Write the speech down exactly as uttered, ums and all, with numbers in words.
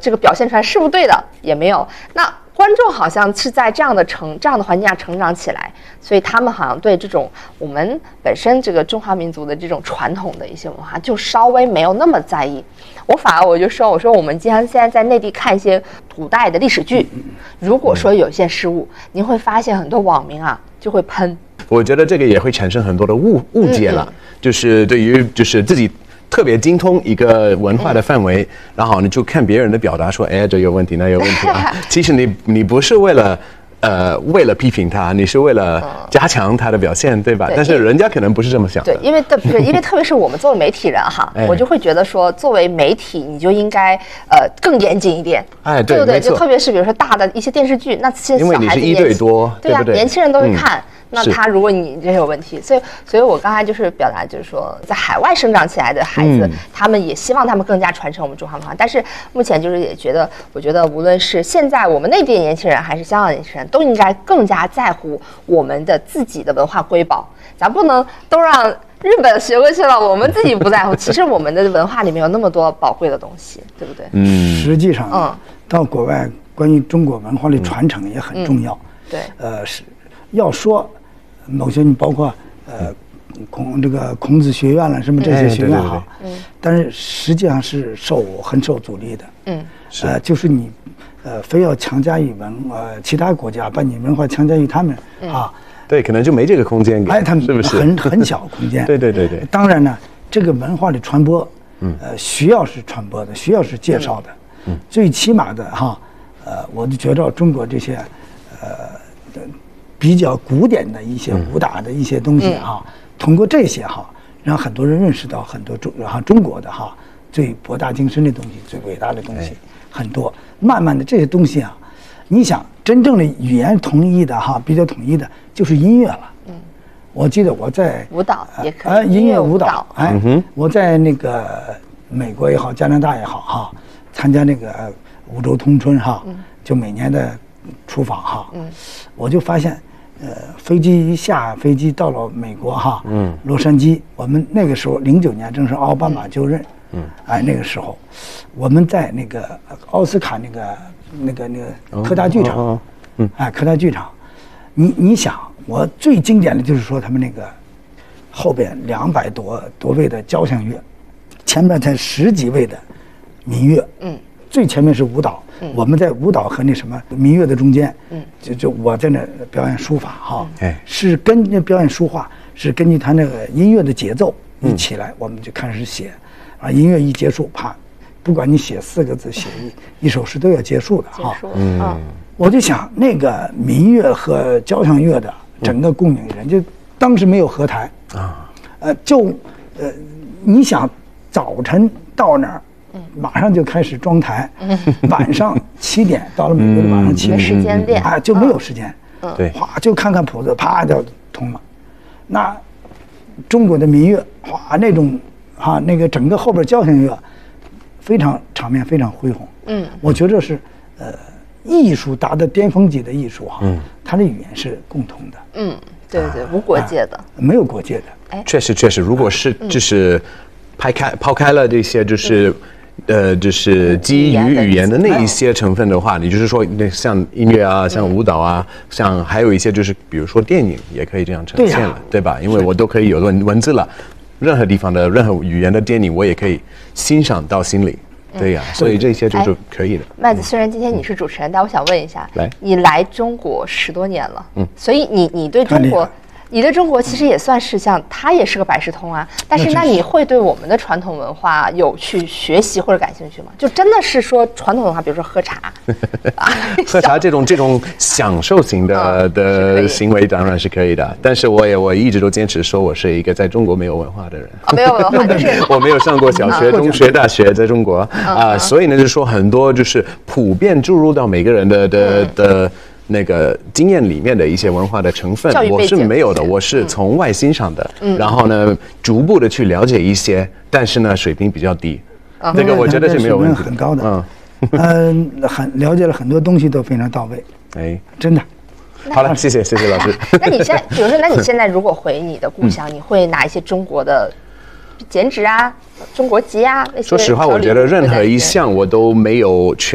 这个表现出来是不是对的？也没有。那观众好像是在这样的成这样的环境下成长起来，所以他们好像对这种我们本身这个中华民族的这种传统的一些文化就稍微没有那么在意。我反而我就说，我说我们经常现在在内地看一些古代的历史剧，如果说有一些失误，您会发现很多网民啊就会喷。 我觉得这个也会产生很多的误误解了，嗯嗯就是对于就是自己特别精通一个文化的范围，嗯、然后你就看别人的表达说，哎，这有问题，那有问题啊。其实你你不是为了呃为了批评他，你是为了加强他的表现，对吧？对，但是人家可能不是这么想的。 对，因为特别因为特别是我们作为媒体人哈，哎、我就会觉得说，作为媒体你就应该呃更严谨一点， 哎，对对不对？就特别是比如说大的一些电视剧，那些小孩子因为你是一对多， 对啊， 对不对？ 年轻人都会看。嗯，那他如果你这有问题，所以所以我刚才就是表达就是说，在海外生长起来的孩子，嗯、他们也希望他们更加传承我们中华文化。但是目前就是也觉得，我觉得无论是现在我们内地的年轻人，还是香港的年轻人，都应该更加在乎我们的自己的文化瑰宝。咱不能都让日本学过去了，我们自己不在乎。其实我们的文化里面有那么多宝贵的东西，对不对？ 嗯，实际上，嗯，到国外关于中国文化的传承也很重要。 嗯、对， 呃，是要说。某些你包括呃孔这个孔子学院了什么这些学院哈，嗯，但是实际上是受很受阻力的， 嗯， 呃，就是你呃非要强加于文呃其他国家把你文化强加于他们、嗯、啊， 对，可能就没这个空间给， 哎，他们是不是很很小空间？ 对对对对。 当然呢，这个文化的传播，嗯，呃，需要是传播的，需要是介绍的，嗯，最起码的哈，呃，我就觉得中国这些，呃。比较古典的一些武打的一些东西哈、嗯，通过这些哈，让很多人认识到很多中哈中国的哈最博大精深的东西、最伟大的东西很多。慢慢的这些东西啊，你想真正的语言统一的哈，比较统一的就是音乐了。嗯，我记得我在舞蹈也可以， 呃，音乐舞蹈，哎，嗯、我在那个美国也好，加拿大也好哈，参加那个五洲通春哈，嗯、就每年的出访哈，嗯，我就发现。呃，飞机一下飞机到了美国哈，嗯，洛杉矶，我们那个时候零九年正是奥巴马就任，嗯，哎，那个时候，我们在那个奥斯卡那个那个那个科大剧场，哦哦、嗯，哎，科大剧场，你你想，我最经典的就是说他们那个后边两百多多位的交响乐，前面才十几位的民乐，嗯，最前面是舞蹈。嗯、我们在舞蹈和那什么民乐的中间，嗯，就就我在那表演书法哈，哎、嗯，是跟那表演书画是根据他那个音乐的节奏一起来，嗯、我们就开始写，啊，音乐一结束，啪，不管你写四个字，写一一首诗都要结束的哈，嗯，我就想那个民乐和交响乐的整个供应人，就当时没有合台啊，呃，就呃，你想早晨到那儿。马上就开始装台，嗯、晚上七点到了美国的晚上七点， 时间练啊就没有时间， 对、 嗯，哗就看看谱子，啪就通了。那中国的民乐，哗那种啊那个整个后边交响乐，非常场面非常恢宏。嗯，我觉得是呃艺术达到巅峰级的艺术哈，嗯，它的语言是共同的。 嗯，对对，无国界的， 啊、没有国界的。 哎，确实确实，如果是就是抛开抛开了这些就是。嗯呃，就是基于语言的那一些成分的话，你就是说，那像音乐啊，像舞蹈啊，像还有一些就是，比如说电影也可以这样呈现了，对吧？因为我都可以有文文字了，任何地方的任何语言的电影，我也可以欣赏到心里，对呀，所以这些就是可以的。 麦子，虽然今天你是主持人，但我想问一下， 来， 你来中国十多年了，嗯，所以你你对中国。你对中国其实也算是像，它也是个百事通啊。但是，那你会对我们的传统文化有去学习或者感兴趣吗？就真的是说传统文化，比如说喝茶， 啊、喝茶这种这种享受型的、嗯、的行为当然是可以的。但是我也我一直都坚持说我是一个在中国没有文化的人， 哦、没有文化就是我没有上过小学、嗯、中学、大学，在中国啊、嗯呃，所以呢，就是说很多就是普遍注入到每个人的的、嗯、的。那个经验里面的一些文化的成分，我是没有的，我是从外欣赏的，嗯、然后呢，逐步的去了解一些，但是呢，水平比较低，嗯、这个我觉得是没有问题的， 很高的，嗯，嗯、呃，很了解了很多东西都非常到位， 哎， 真的。 好了，谢谢谢谢老师。 那你现在，比如说，那你现在如果回你的故乡，嗯、你会拿一些中国的剪纸啊、中国结啊那些？ 说实话，我觉得任何一项我都没有全。